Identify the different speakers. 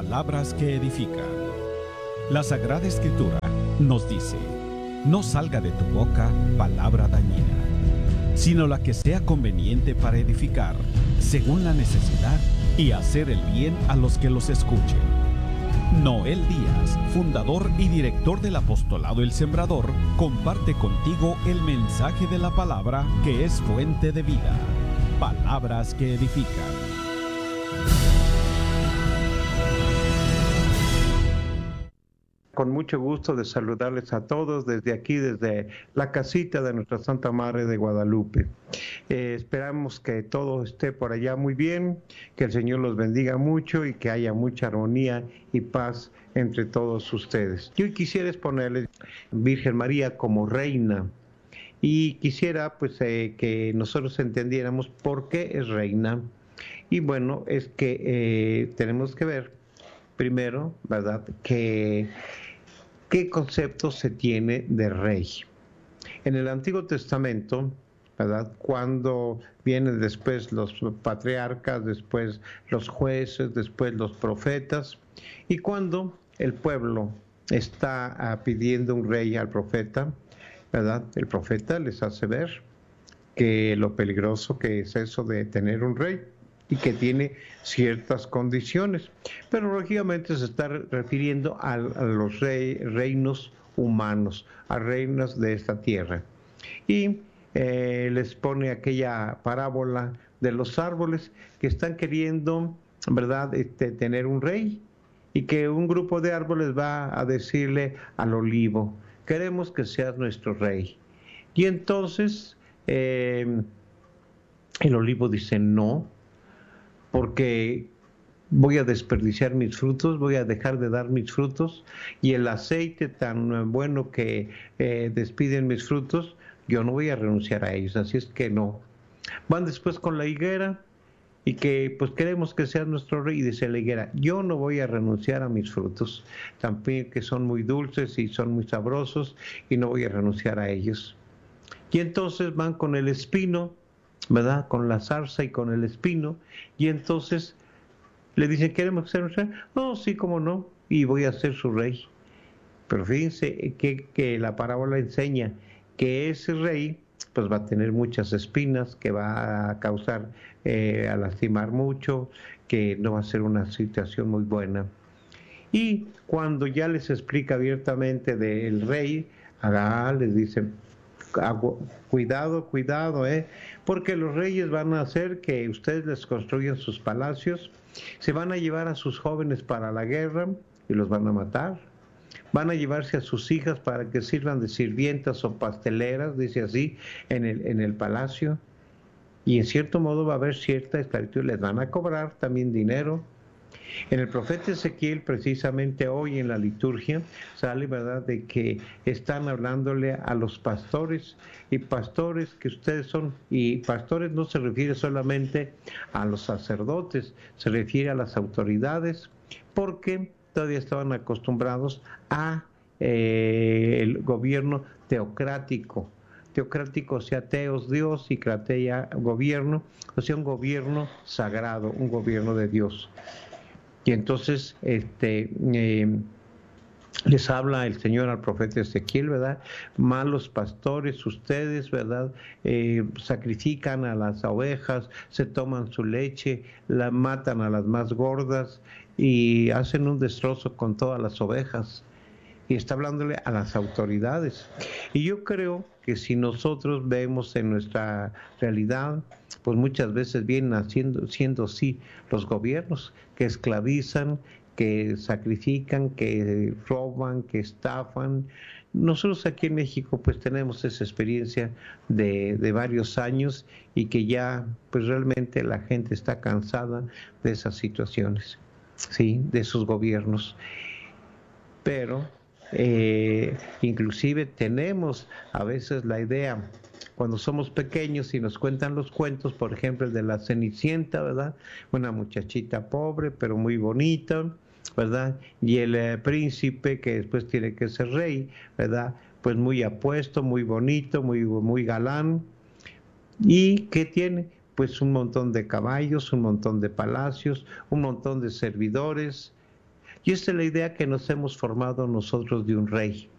Speaker 1: palabras que edifican. La Sagrada Escritura nos dice: no salga de tu boca palabra dañina, sino la que sea conveniente para edificar, según la necesidad, y hacer el bien a los que los escuchen. Noel Díaz, fundador y director del apostolado El Sembrador, comparte contigo el mensaje de la palabra que es fuente de vida. Palabras que edifican.
Speaker 2: Con mucho gusto de saludarles a todos desde aquí, desde la casita de Nuestra Santa Madre de Guadalupe. Esperamos que todo esté por allá muy bien, que el Señor los bendiga mucho y que haya mucha armonía y paz entre todos ustedes. Yo quisiera exponerles Virgen María como reina y quisiera que nosotros entendiéramos por qué es reina. Y bueno, es que tenemos que ver primero, ¿verdad?, ¿qué concepto se tiene de rey? En el Antiguo Testamento, ¿verdad?, cuando vienen después los patriarcas, después los jueces, después los profetas, y cuando el pueblo está pidiendo un rey al profeta, ¿verdad?, el profeta les hace ver que lo peligroso que es eso de tener un rey y que tiene ciertas condiciones, pero lógicamente se está refiriendo a los reinos humanos, a reinos de esta tierra. Y les pone aquella parábola de los árboles que están queriendo, ¿verdad?, tener un rey, y que un grupo de árboles va a decirle al olivo: queremos que seas nuestro rey. Y entonces el olivo dice: no, porque voy a desperdiciar mis frutos, voy a dejar de dar mis frutos, y el aceite tan bueno que despiden mis frutos, yo no voy a renunciar a ellos, así es que no. Van después con la higuera, y que pues queremos que seas nuestro rey, y dice la higuera: yo no voy a renunciar a mis frutos, también que son muy dulces y son muy sabrosos, y no voy a renunciar a ellos. Y entonces van con el espino, ¿verdad?, con la zarza y con el espino, y entonces le dicen: ¿queremos ser un rey? No, sí, cómo no, y voy a ser su rey. Pero fíjense que la parábola enseña que ese rey pues va a tener muchas espinas, que va a causar, a lastimar mucho, que no va a ser una situación muy buena. Y cuando ya les explica abiertamente del rey, les dicen: cuidado, cuidado, porque los reyes van a hacer que ustedes les construyan sus palacios, se van a llevar a sus jóvenes para la guerra y los van a matar, van a llevarse a sus hijas para que sirvan de sirvientas o pasteleras, dice así, en el palacio, y en cierto modo va a haber cierta esclavitud, les van a cobrar también dinero. En el profeta Ezequiel, precisamente hoy en la liturgia, sale, ¿verdad?, de que están hablándole a los pastores, y pastores que ustedes son, y pastores no se refiere solamente a los sacerdotes, se refiere a las autoridades, porque todavía estaban acostumbrados a el gobierno teocrático, o sea, teos Dios y krateia gobierno, o sea, un gobierno sagrado, un gobierno de Dios. Y entonces les habla el Señor al profeta Ezequiel, ¿verdad? Malos pastores ustedes, ¿verdad? Sacrifican a las ovejas, se toman su leche, la matan a las más gordas y hacen un destrozo con todas las ovejas. Y está hablándole a las autoridades. Y yo creo que si nosotros vemos en nuestra realidad, pues muchas veces vienen siendo así los gobiernos, que esclavizan, que sacrifican, que roban, que estafan. Nosotros aquí en México pues tenemos esa experiencia de varios años, y que ya pues realmente la gente está cansada de esas situaciones, ¿sí?, de esos gobiernos. Pero inclusive tenemos a veces la idea, cuando somos pequeños y nos cuentan los cuentos, por ejemplo el de la Cenicienta, ¿verdad?, una muchachita pobre pero muy bonita, ¿verdad?, y el príncipe que después tiene que ser rey, ¿verdad?, pues muy apuesto, muy bonito, muy galán. ¿Y qué tiene? Pues un montón de caballos, un montón de palacios, un montón de servidores, Y esta es la idea que nos hemos formado nosotros de un rey.